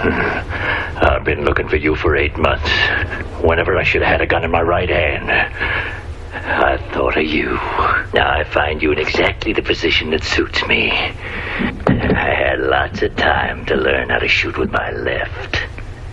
I've been looking for you for 8 months. Whenever I should have had a gun in my right hand, I thought of you. Now I find you in exactly the position that suits me. I had lots of time to learn how to shoot with my left.